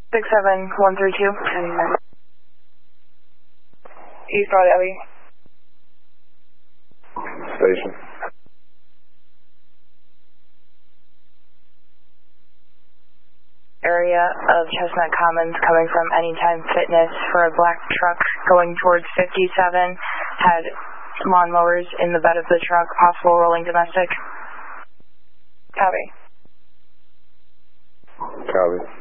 67132. East Broad Alley. Station. Area of Chestnut Commons coming from Anytime Fitness for a black truck going towards 57. Had lawnmowers in the bed of the truck, possible rolling domestic. Copy. Copy.